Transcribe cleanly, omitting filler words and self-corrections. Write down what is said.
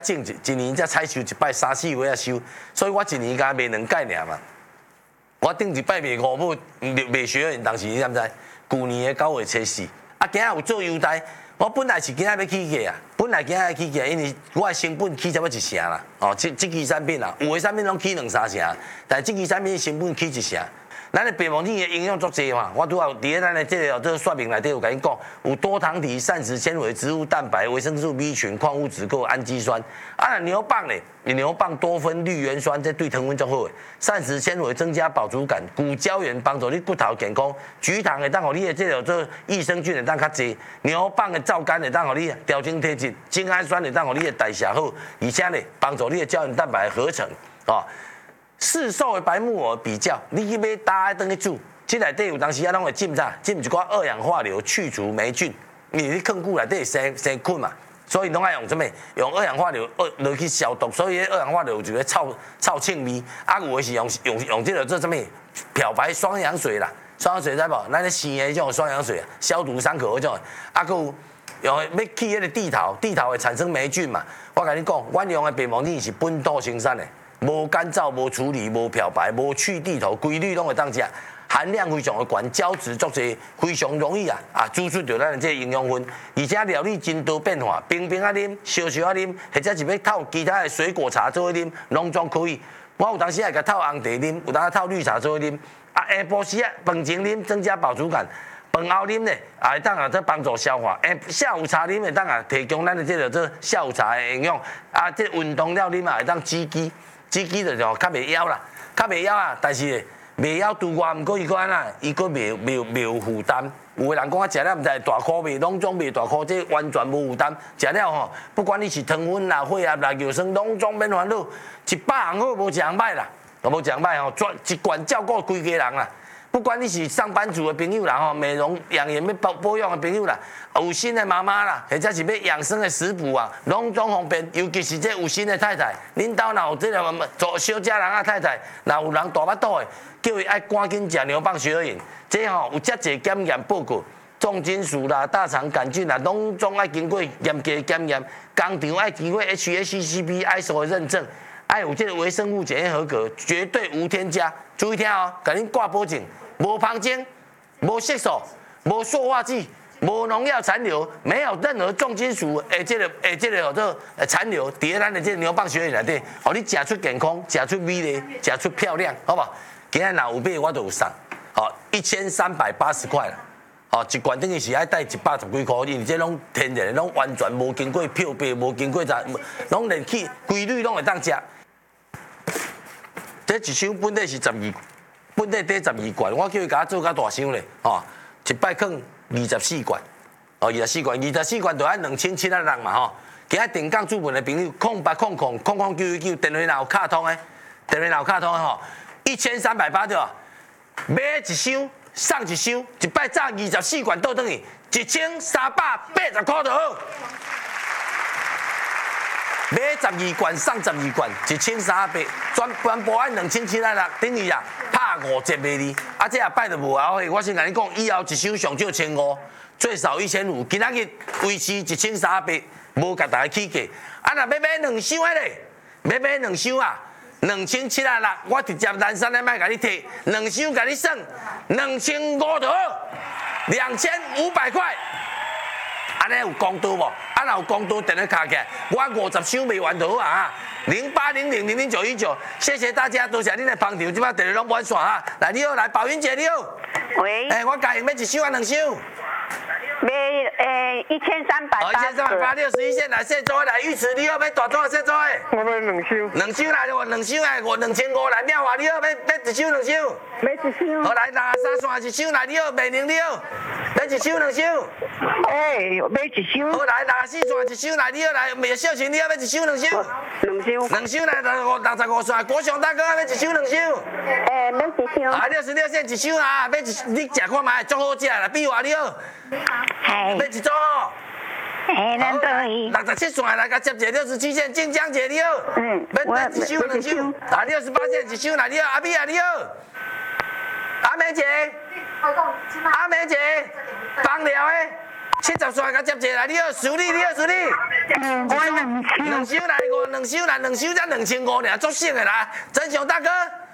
种一年才采收一摆3、4尾啊收，所以我一年敢卖2届尔嘛。我顶一摆卖5尾，卖学员当时你知唔知？去年的9月初4，啊，今仔有做优待。我本来是今仔要起价啊，本来今仔要起价，因为我的成本起差不多1成啦。哦，这支产品啦，有的产品拢起2、3成，但是这支产品成本起1成。咱的白毛乳的营养足济嘛，我拄好伫咧咱的这个说明内底有甲你讲，有多糖体、膳食纤维、植物蛋白、维生素 B 群、矿物质够氨基酸。啊，牛蒡咧，牛蒡多酚、绿原酸，这对糖分足好诶。膳食纤维增加饱足感，骨胶原帮助你骨头健康，菊糖会当互你的这个做益生菌会当较济，牛蒡的皂苷会当互你调整体质，精氨酸会当互你的代谢好，而且咧帮助你的胶原蛋白合成哦。市售的白木耳比较，你去买搭来当去煮，这内底有当时啊拢会浸啥？浸一寡二氧化硫去除霉菌，因为你放久内底生菌嘛，所以拢爱用什么？用二氧化硫落去消毒，所以二氧化硫有一个臭庆味。啊，有的是用这个做什么？漂白双氧水啦，双氧水知无？咱咧生的种双氧水啊，消毒伤口嗰种。啊，佮有用要去迄个地头会产生霉菌嘛。我甲你讲，阮用的白毛乳是本土生产的。无干燥、无处理、无漂白、无去地头，规律拢会当食，含量非常的高，胶质足济，非常容易煮出着咱的这营养分，而且料理真多变化，冰冰啊啉，烧烧啊啉，或者是要透其他的水果茶做去啉，拢总可以。我有当时也甲透红茶啉，有当透绿茶做去啉，下晡时饭前啉增加饱足感。饭后啉咧，也会当这帮助消化。下午茶啉会当提供咱的这个做下午茶的营养。这运动了啉会当止肌。止肌就较袂枵啦，较袂枵啊，但是袂枵拄外，毋过伊个安那，伊个袂有负担。有个人讲啊，食了毋知大箍袂，拢总袂大箍，这完全无负担。食了吼，不管你是糖分啦、血压啦、尿酸，拢总免烦恼。100项好，无一项歹啦，无一项歹吼，一罐照顾规家人啦。不管你是上班族的朋友啦，吼，美容养颜要保养的朋友啦，有心的妈妈啦，或者是要养生的食谱啊，拢总方便。尤其是这有心的太太，恁兜若有这个做小家人啊太太，若有人大巴肚的，叫伊爱赶紧食牛蒡小饮。这吼有遮济检验报告，重金属啦、大肠杆菌啦，拢总爱经过严格的检验，工厂爱经过 HACCP ISO 的认证。爱有这个微生物检验合格，绝对无添加。注意听哦，甲恁挂保证，无芳精、无色素、无塑化剂、无农药残留，没有任何重金属这个叫做残留，伫咱的这牛蒡血液内底，互你食出健康，食出美丽，食出漂亮，好不好？今日若有买我就有送，好1380块啦。哦，一罐等于是爱带110几块，因为这拢天然的，拢完全无经过漂白，无经过拢连起规律拢会当食。这一箱本底是本底底12罐，我叫伊甲我做较大箱咧，哦，一摆放24罐，哦，24罐就按2700嘛，吼。今仔电讲主文的朋友，0800009999电话若有卡通的，吼，1380对吧？买一箱。送一箱，一摆炸24罐倒转去，1380块就好。买12罐送12罐，1380，全部按2700，等于拍5折卖你。啊，这下摆就无后悔。我先甲你讲，以后一箱上少1500，最少1500。今仔日维持1380，无甲大家起价。啊，若要买2箱的咧，要买2箱啊。2700，我直接南山来卖甲你摕，2箱甲你算2500就好，2500块，安尼有公道无？啊，若有公道，电话卡起来，我50箱卖完就好啊！0800000919，谢谢大家，多谢恁的捧场，即摆电话拢满线哈。来，你好，来，宝云姐你好。 喂。 我家用要1箱啊2箱？ 卖1380，61 线来现做来，玉池你好，要大桌现做诶。 我要2箱。 2箱来，我2箱来，我2500来，妙华你好，要1箱2箱？ 买1箱。 好来，拿沙线1箱来，你好，美玲你好，要1箱2箱？ 买1箱。 好来，拿4线1箱来，你好来，美秀琴你好，要1箱2箱 ？2箱。 2箱来，65线，国雄大哥要1箱2箱？ 买1箱。 啊，66线1箱啊，你食看卖，足好食啦，比华你好。要一组哦。 咱可以。 67线来，甲接者67线，晋江姐你好。要1箱2箱？啊，68线1箱来，你好，阿美啊你好。阿美姐。阿美姐，芳疗的。 70岁甲接者来，你好xử理，你好xử理。 我2收。 两收来，2收来，2收才2500尔，足省的啦。真祥大哥，